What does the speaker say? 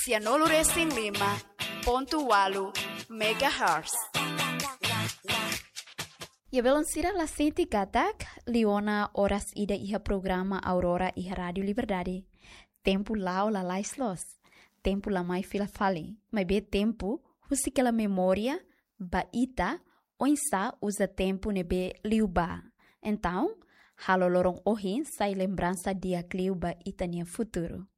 105.8 MHz. Ya belansira la senti katak, liona horas ida iha programa Aurora iha Radio Liberdade. Tempo lao la laislos. Tempo la mai fila fali. Mas be tempo, husikela memória, baita, oinsa usa tempo nebe liuba. Então, halo lorong ohin sai lembrança dia kliuba itania futuro.